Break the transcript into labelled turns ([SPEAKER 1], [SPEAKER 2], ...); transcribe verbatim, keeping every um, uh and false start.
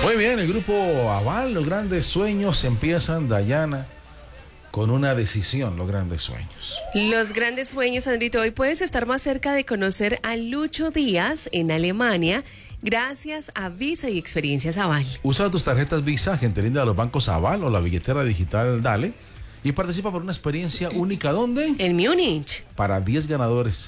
[SPEAKER 1] Muy bien, el grupo Aval, los grandes sueños empiezan, Dayana, con una decisión, los grandes sueños.
[SPEAKER 2] Los grandes sueños, Andrito. Hoy puedes estar más cerca de conocer a Lucho Díaz en Alemania gracias a Visa y Experiencias Aval.
[SPEAKER 1] Usa tus tarjetas Visa, gente linda de los bancos Aval o la billetera digital Dale y participa por una experiencia única. ¿Dónde?
[SPEAKER 2] En Múnich.
[SPEAKER 1] Para diez ganadores.